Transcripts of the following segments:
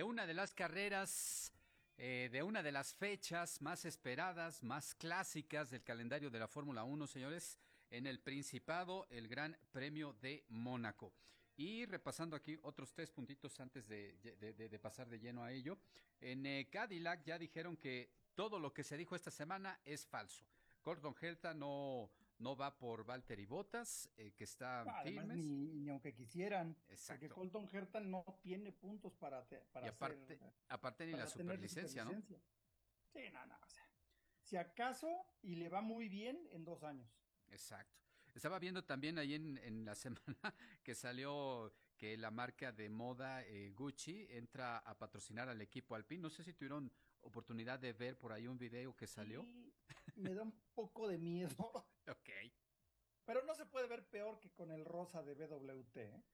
una de las carreras, de una de las fechas más esperadas, más clásicas del calendario de la Fórmula 1, señores, en el Principado, el Gran Premio de Mónaco. Y repasando aquí otros 3 puntitos antes de pasar de lleno a ello. En Cadillac ya dijeron que todo lo que se dijo esta semana es falso. Gordon Gelta no va por Valtteri Bottas, que están Además, firmes. ni aunque quisieran, porque Exacto. Colton Herta no tiene puntos Y aparte ni la para tener su superlicencia, ¿no? superlicencia. Sí, no, no, o sea, si acaso y le va muy bien en 2 años. Exacto. Estaba viendo también ahí en la semana que salió que la marca de moda Gucci entra a patrocinar al equipo Alpine. No sé si tuvieron oportunidad de ver por ahí un video que salió. Sí, me da un poco de miedo, Ok. pero no se puede ver peor que con el rosa de BWT, ¿eh?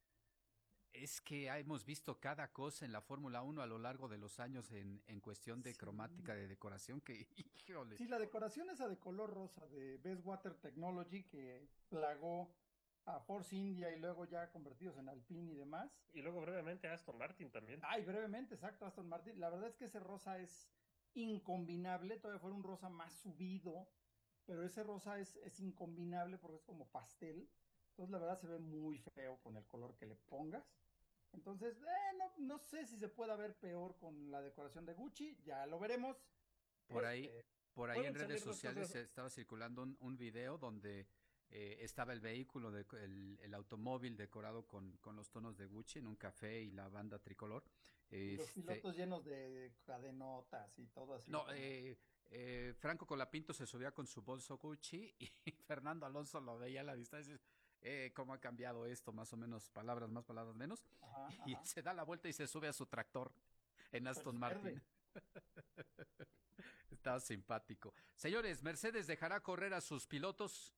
Es que hemos visto cada cosa en la Fórmula 1 a lo largo de los años en cuestión de cromática, Sí. de decoración, que, híjole. Sí, la decoración esa de color rosa de Best Water Technology que plagó a Force India y luego ya convertidos en Alpine y demás. Y luego brevemente Aston Martin también. Ay, brevemente, exacto, Aston Martin. La verdad es que ese rosa es incombinable, todavía fuera un rosa más subido, pero ese rosa es incombinable porque es como pastel. Entonces, la verdad se ve muy feo con el color que le pongas. Entonces, no sé si se pueda ver peor con la decoración de Gucci, ya lo veremos. Por ahí, Este, por ahí en Pueden redes salir dos sociales cosas. estaba circulando un video donde estaba el vehículo, el automóvil decorado con los tonos de Gucci en un café y la banda tricolor. y los Este, pilotos llenos de cadenotas y todo así no, como... Franco Colapinto se subía con su bolso Gucci y Fernando Alonso lo veía a la distancia. ¿Cómo ha cambiado esto? Más o menos, palabras más, palabras menos. Ajá, Y ajá. se da la vuelta y se sube a su tractor en Pero Aston es Martin. verde. Estaba simpático. Señores, Mercedes dejará correr a sus pilotos.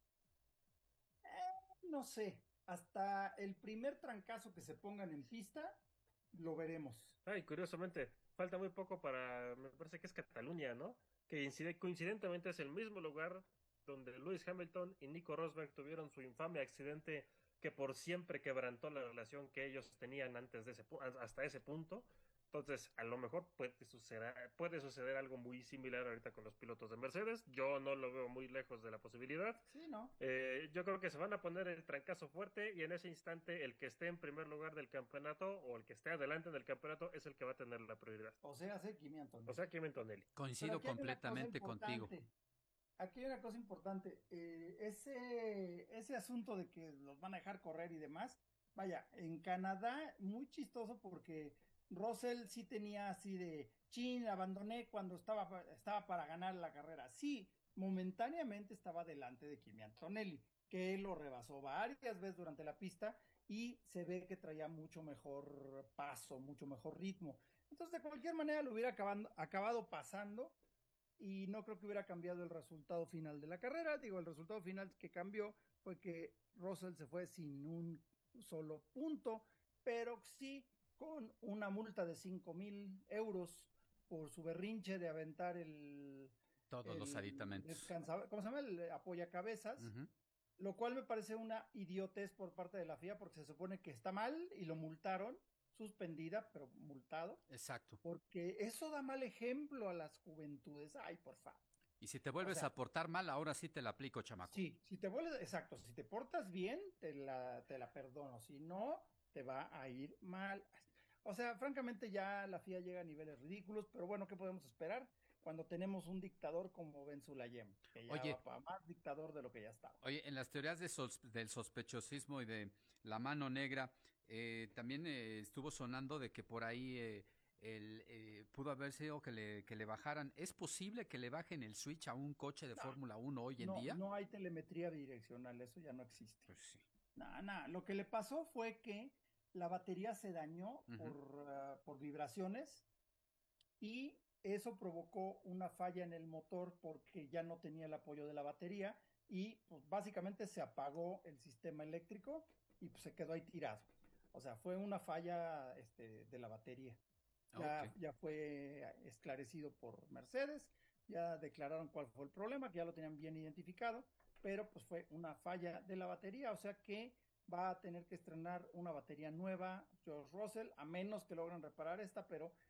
No sé, hasta el primer trancazo que se pongan en pista, lo veremos. Ay, curiosamente, falta muy poco para, me parece que es Cataluña, ¿no? Que coincidentemente es el mismo lugar donde Lewis Hamilton y Nico Rosberg tuvieron su infame accidente que por siempre quebrantó la relación que ellos tenían antes de hasta ese punto. Entonces, a lo mejor puede suceder algo muy similar ahorita con los pilotos de Mercedes. Yo no lo veo muy lejos de la posibilidad. Sí, ¿no? Yo creo que se van a poner el trancazo fuerte y en ese instante el que esté en primer lugar del campeonato o el que esté adelante del campeonato es el que va a tener la prioridad. O sea, hace Kimi O Antonelli. sea, Kim Antonelli. Pero Coincido aquí hay una cosa completamente contigo. importante. Aquí hay una cosa importante. Ese asunto de que los van a dejar correr y demás. Vaya, en Canadá, muy chistoso porque Russell sí tenía así de chin, abandoné cuando estaba para ganar la carrera. Sí, momentáneamente estaba delante de Kimi Antonelli, que lo rebasó varias veces durante la pista y se ve que traía mucho mejor paso, mucho mejor ritmo. Entonces, de cualquier manera, lo hubiera acabado pasando y no creo que hubiera cambiado el resultado final de la carrera. Digo, el resultado final que cambió fue que Russell se fue sin un solo punto, pero sí con una multa de 5,000 euros por su berrinche de aventar Todos los el aditamentos. descansador, ¿cómo se llama? El apoyacabezas, Ujú. lo cual me parece una idiotez por parte de la FIA porque se supone que está mal y lo multaron, suspendida, pero multado, Exacto. porque eso da mal ejemplo a las juventudes. Ay, por favor. Y si te O vuelves sea, a portar mal, ahora sí te la aplico, chamaco. sí, si te vuelves, exacto, si te portas bien, te la perdono. Si no, te va a ir mal. O sea, francamente ya la FIA llega a niveles ridículos, pero bueno, ¿qué podemos esperar cuando tenemos un dictador como Ben Sulayem, que ya va Oye, para más dictador de lo que ya estaba? en las teorías del sospechosismo y de la mano negra, también estuvo sonando de que por ahí pudo haber sido que le bajaran. ¿Es posible que le bajen el switch a un coche de No, Fórmula 1 hoy en no, día? no hay telemetría bidireccional, eso ya no existe. Pues sí. Nada, nada. Lo que le pasó fue que la batería se dañó Ujú. por vibraciones y eso provocó una falla en el motor porque ya no tenía el apoyo de la batería y pues básicamente se apagó el sistema eléctrico y pues se quedó ahí tirado. O sea, fue una falla de la batería. Ok. Ya fue esclarecido por Mercedes, ya declararon cuál fue el problema, que ya lo tenían bien identificado, pero pues fue una falla de la batería, o sea que va a tener que estrenar una batería nueva George Russell, a menos que logren reparar esta, pero